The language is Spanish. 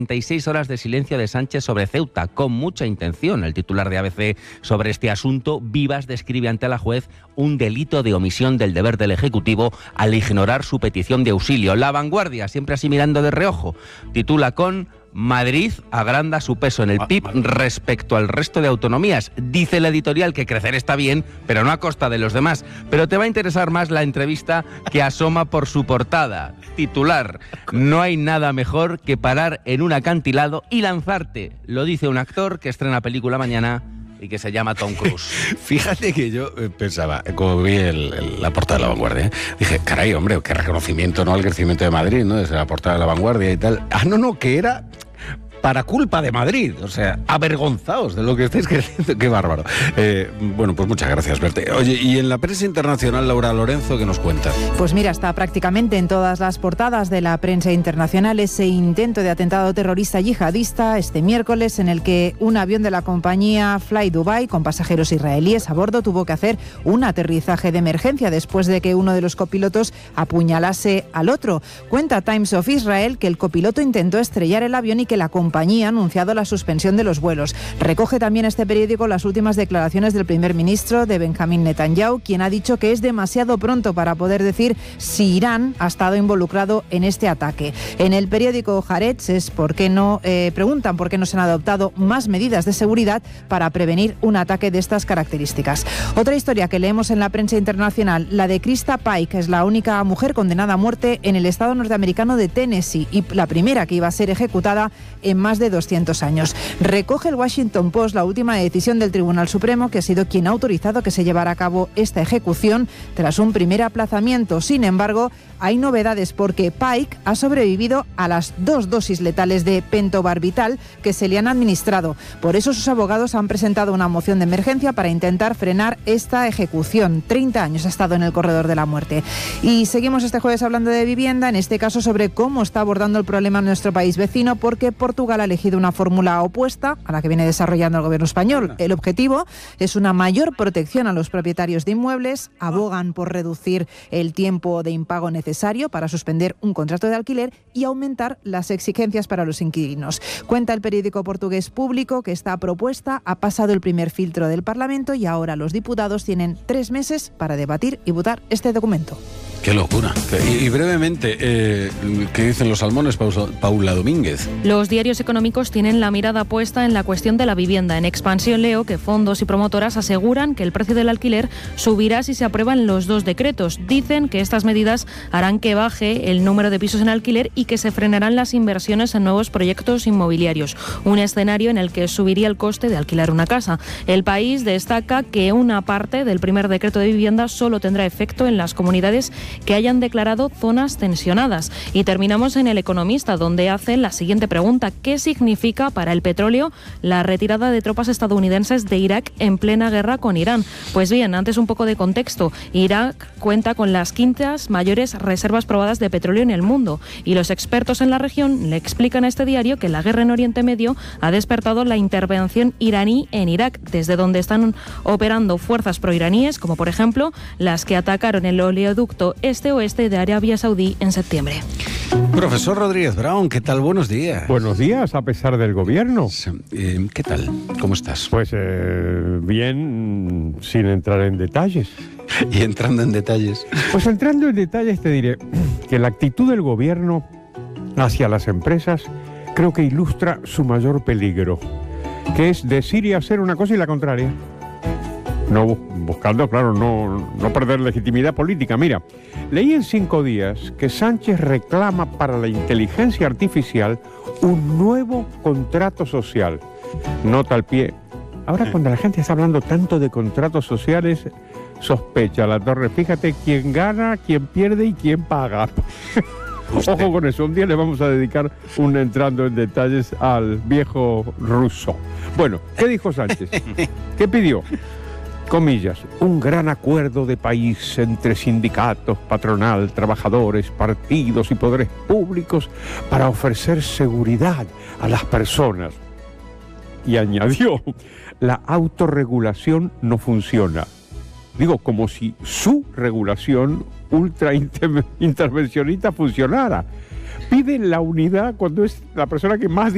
36 horas de silencio de Sánchez sobre Ceuta, con mucha intención. El titular de ABC sobre este asunto, Vivas describe ante la juez un delito de omisión del deber del Ejecutivo al ignorar su petición de auxilio. La Vanguardia, siempre así mirando de reojo, titula con: Madrid agranda su peso en el PIB respecto al resto de autonomías. Dice el editorial que crecer está bien, pero no a costa de los demás. Pero te va a interesar más la entrevista que asoma por su portada. Titular: no hay nada mejor que parar en un acantilado y lanzarte. Lo dice un actor que estrena película mañana y que se llama Tom Cruise. Fíjate que yo pensaba, como vi la portada de La Vanguardia, dije, caray, hombre, qué reconocimiento, ¿no?, al crecimiento de Madrid, ¿no?, desde la portada de La Vanguardia y tal. No, que era para culpa de Madrid, o sea, avergonzaos de lo que estáis creciendo, qué bárbaro. Bueno, pues muchas gracias, Berté. Oye, y en la prensa internacional, Laura Lorenzo, ¿qué nos cuenta? Pues mira, está prácticamente en todas las portadas de la prensa internacional ese intento de atentado terrorista yihadista este miércoles, en el que un avión de la compañía Fly Dubai con pasajeros israelíes a bordo tuvo que hacer un aterrizaje de emergencia después de que uno de los copilotos apuñalase al otro. Cuenta Times of Israel que el copiloto intentó estrellar el avión y que la compañía ha anunciado la suspensión de los vuelos. Recoge también este periódico las últimas declaraciones del primer ministro de Benjamín Netanyahu, quien ha dicho que es demasiado pronto para poder decir si Irán ha estado involucrado en este ataque. En el periódico Haaretz preguntan por qué no se han adoptado más medidas de seguridad para prevenir un ataque de estas características. Otra historia que leemos en la prensa internacional, la de Krista Pike, es la única mujer condenada a muerte en el estado norteamericano de Tennessee y la primera que iba a ser ejecutada en más de 200 años. Recoge el Washington Post la última decisión del Tribunal Supremo, que ha sido quien ha autorizado que se llevara a cabo esta ejecución tras un primer aplazamiento. Sin embargo, hay novedades porque Pike ha sobrevivido a las 2 dosis letales de pentobarbital que se le han administrado. Por eso sus abogados han presentado una moción de emergencia para intentar frenar esta ejecución. 30 años ha estado en el corredor de la muerte. Y seguimos este jueves hablando de vivienda, en este caso sobre cómo está abordando el problema en nuestro país vecino, porque Portugal ha elegido una fórmula opuesta a la que viene desarrollando el gobierno español. El objetivo es una mayor protección a los propietarios de inmuebles. Abogan por reducir el tiempo de impago necesario para suspender un contrato de alquiler y aumentar las exigencias para los inquilinos. Cuenta el periódico portugués Público que esta propuesta ha pasado el primer filtro del Parlamento y ahora los diputados tienen 3 meses para debatir y votar este documento. ¡Qué locura! Y brevemente, ¿qué dicen los salmones, Paula Domínguez? Los diarios económicos tienen la mirada puesta en la cuestión de la vivienda. En Expansión leo que fondos y promotoras aseguran que el precio del alquiler subirá si se aprueban los 2 decretos. Dicen que estas medidas harán que baje el número de pisos en alquiler y que se frenarán las inversiones en nuevos proyectos inmobiliarios. Un escenario en el que subiría el coste de alquilar una casa. El País destaca que una parte del primer decreto de vivienda solo tendrá efecto en las comunidades que hayan declarado zonas tensionadas. Y terminamos en El Economista, donde hacen la siguiente pregunta: ¿qué significa para el petróleo la retirada de tropas estadounidenses de Irak en plena guerra con Irán? Pues bien, antes un poco de contexto. Irak cuenta con las 5ª mayores reservas probadas de petróleo en el mundo y los expertos en la región le explican a este diario que la guerra en Oriente Medio ha despertado la intervención iraní en Irak, desde donde están operando fuerzas proiraníes, como por ejemplo las que atacaron el oleoducto este-oeste de Arabia Saudí en septiembre. Profesor Rodríguez Brown, ¿qué tal? Buenos días. Buenos días, a pesar del gobierno. ¿Qué tal? ¿Cómo estás? Pues bien, sin entrar en detalles. Y entrando en detalles. Pues entrando en detalles te diré que la actitud del gobierno hacia las empresas creo que ilustra su mayor peligro, que es decir y hacer una cosa y la contraria. No buscando, claro, no perder legitimidad política. Mira, leí en 5 días que Sánchez reclama para la inteligencia artificial un nuevo contrato social. Nota al pie. Ahora, cuando la gente está hablando tanto de contratos sociales, sospecha la torre. Fíjate quién gana, quién pierde y quién paga. Ojo con eso, un día le vamos a dedicar un entrando en detalles al viejo ruso. Bueno, ¿qué dijo Sánchez? ¿Qué pidió? Comillas, un gran acuerdo de país entre sindicatos, patronal, trabajadores, partidos y poderes públicos para ofrecer seguridad a las personas. Y añadió, la autorregulación no funciona. Digo, como si su regulación ultra intervencionista funcionara. Pide la unidad cuando es la persona que más